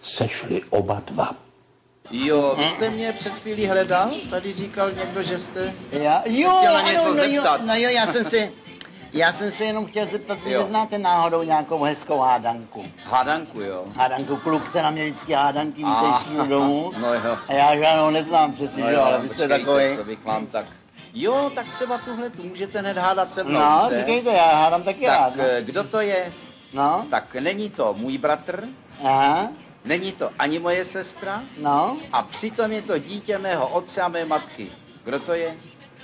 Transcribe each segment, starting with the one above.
sešli oba dva. Jo, vy jste mě před chvílí hledal? Tady říkal někdo, že jste Jo, chtěla něco ano, zeptat. no jo, já jsem se jenom chtěl zeptat, vy Jo. neznáte náhodou nějakou hezkou hádanku? Hádanku, jo. Hádanku, klukce na mě vždycky hádanky Ah, vytečí domů. no jo. A já žádnou neznám přeci, No že jo, ale vy jste počkejte, takový. co bych vám tak... Jo, tak třeba tuhle tu můžete hned hádat se mnou. No, víte? říkejte, já hádám taky rád. Tak No. kdo to je? No, Tak není to můj bratr, aha, není to ani moje sestra no. a přitom je to dítě mého otce a mé matky. Kdo to je?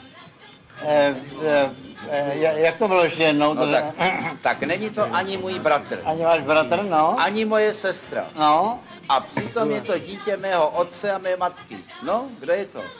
Jak to bylo ještě jednou? No tak není to ani můj bratr, Ani váš bratr, no. ani moje sestra. No, A přitom je to dítě mého otce a mé matky. No, kdo je to?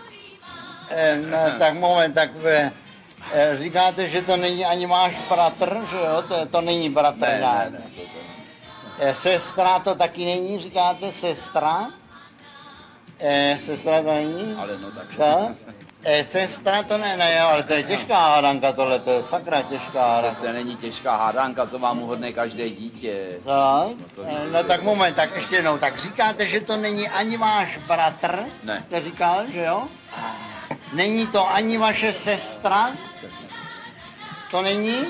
no tak moment, tak říkáte, že to není ani váš bratr, že jo? To není bratr nějak. Sestra to taky není, říkáte sestra? Sestra to není? Ale no tak. Co? Sestra to ne, ale to je těžká hádanka tohle, to je sakra těžká hádanka. Přece není těžká hádanka, to vám uhodne každé dítě. Tak? to víte, No že tak jo. moment, tak ještě jednou, tak říkáte, že to není ani váš bratr? Ne. Jste říkal, že jo? Není to ani vaše sestra? To není?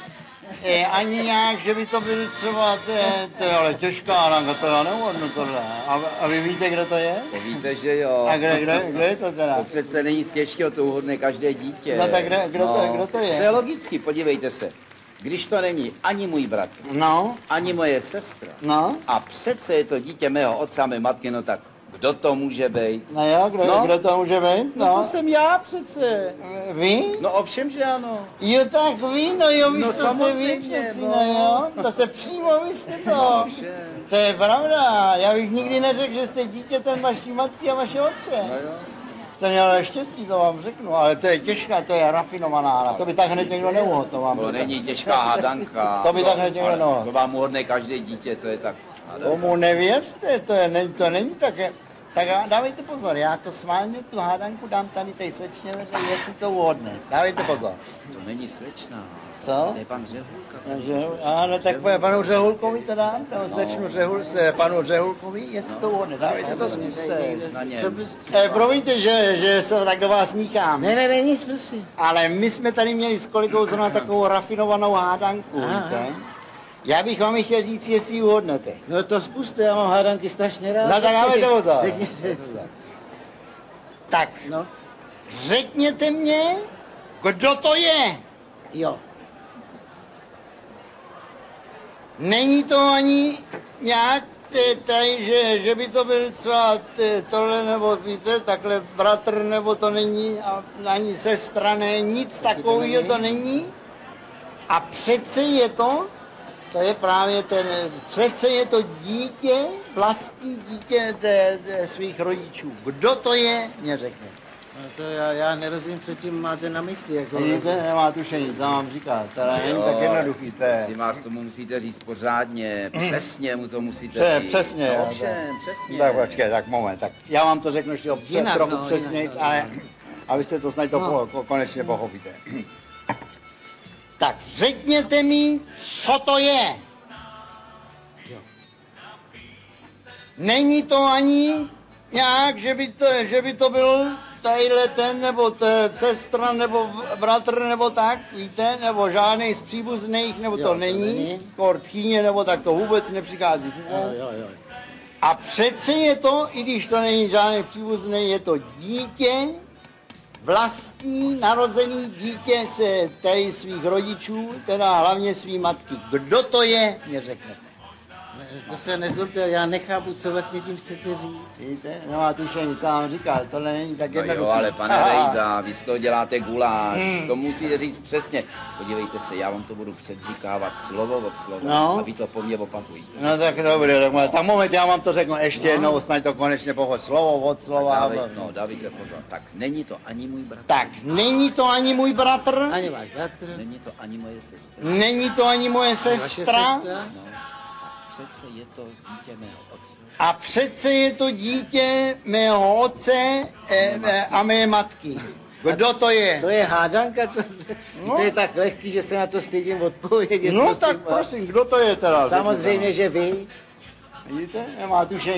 Ani nějak, že by to byly třeba, to je ale těžká hádanka, to já neuhodnu tohle. A vy víte, kdo to je? To víte, že jo. A kdo je to teda? To přece není z těžkého, to uhodne každé dítě. No tak kdo to je? To je logicky, podívejte se. Když to není ani můj bratr, No, ani moje sestra, no. a přece je to dítě mého otce a mé matky, no tak kdo to může být? No jo, kdo to může být? No to jsem já přece. Vy? No ovšem, že ano. Jo, tak vy, no jo, vy No jste vy samozřejmě, přeci, no. no jo, to jste přímo, vy jste to. Ovšem. To je pravda, já bych nikdy neřekl, že jste dítětem vaší matky a vaše otce. No jo. Jste měl štěstí, to vám řeknu, ale to je těžká, to je rafinovaná hra, to by tak hned někdo neuhodl, to vám To řeknu. není těžká hádanka. To by tak hned někdo ale neuhodl. to vám uhodne každé dítě, to je tak. Tomu nevěřte, to není také. Tak dávejte pozor, já to schválně tu hádanku dám tady té slečně, jestli to uhodne. Dávejte pozor. To není slečna. Co? To je pan Řehulka. Ano, tak panu Řehulkovi to dám, tomu slečnu panu Řehulkovi, jestli to uhodne. Dávejte to zkuste. Na něm. Promiňte, že se tak do vás míchám. Ne, nic prosím. Ale my jsme tady měli s kolegou zrovna takovou rafinovanou hádanku, víte? Já bych vám chtěl říct, jestli ji uhodnete. No to zkuste, já mám hádanky strašně rád. No tak dávejte pozor. Řekněte. Tak, No, řekněte mě, kdo to je. jo. Není to ani nějak tady, že by to byl třeba tohle, nebo víte, takhle bratr, nebo to není, a ani sestra, ne, nic takového to není. A přece je to je právě přece je to dítě, vlastní dítě svých rodičů. Kdo to je, mě řekne. No to já nerozumím, co tím máte na mysli. Jako... Vidíte, nemá tušení, co vám říká, to není tak jednoduchý, to je. Si vás tomu musíte říct pořádně, přesně mu to musíte říct. Přesně, no, jo, ovšem, přesně. Tak počkej, tak moment, tak já vám to řeknu ještě Jinak, trochu no, přesněji, jinak, ale abyste to snad konečně pochopíte. Tak řekněte mi, co to je. Není to ani nějak, že by to byl tadyhle ten, nebo sestra, nebo bratr, nebo tak, víte, nebo žádný z příbuzných, nebo to není, tchýně, nebo tak to vůbec nepřichází. Jo. A přece je to, i když to není žádný příbuzný, je to dítě, vlastní narozený dítě se tady svých rodičů, teda hlavně svý matky. Kdo to je, mě řeknete. To se nezlobte, já nechápu, co vlastně tím chcete říct. Víte, nemá tušení, co vám říká, tohle není tak No jednoduché. jo, ale pane Rejda, vy z toho děláte guláš, to musíte říct přesně. Podívejte se, já vám to budu předříkávat slovo od slova No. a vy to po mně opakujte. No tak dobře, tak moment, já vám to řeknu ještě jednou, snad to konečně pochod slovo od slova. Dávejte pozor. Tak není to ani můj bratr. Tak, není to ani můj bratr, Ani váš bratr, Není to ani moje sestra. není to ani moje vaše sestra, sestra. Přece je to dítě mého otce. a přece je to dítě mého otce a mé matky. Kdo to je? To je hádanka, to je tak lehký, že se na to stydím odpovědět. No prosím tak vás. prosím, kdo to je teda? Samozřejmě, že vy. Vidíte, nemá tušení.